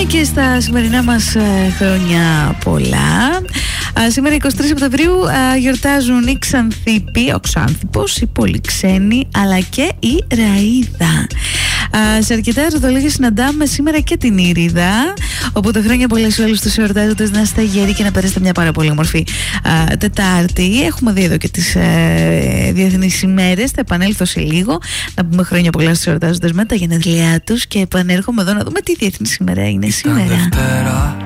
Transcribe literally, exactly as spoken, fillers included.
Και στα σημερινά μας ε, χρόνια πολλά. Α, σήμερα εικοστή τρίτη Σεπτεμβρίου α, γιορτάζουν η Ξανθήπη, ο Ξάνθηπος, η Πολυξένη αλλά και η Ραΐδα. Α, σε αρκετά ερωτολόγια συναντάμε σήμερα και την Ήριδα. Οπότε χρόνια πολλά σε όλους τους εορτάζοντες, να είστε γέροι και να περάσετε μια πάρα πολύ όμορφη α, Τετάρτη. Έχουμε δει εδώ και τις ε, διεθνείς ημέρες. Θα επανέλθω σε λίγο να πούμε χρόνια πολλά στους εορτάζοντες με τα γενέθλιά τους και επανέρχομαι εδώ να δούμε τι διεθνής ημέρα είναι σήμερα.